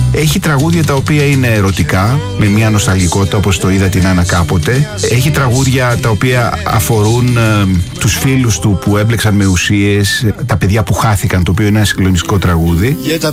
Έχει τραγούδια τα οποία είναι ερωτικά, με μια νοσταλγικότητα, όπως το είδα την Άννα κάποτε. Έχει τραγούδια τα οποία αφορούν τους φίλους του που έμπλεξαν με ουσίες, τα παιδιά που χάθηκαν, το οποίο είναι ένα συγκλονιστικό τραγούδι.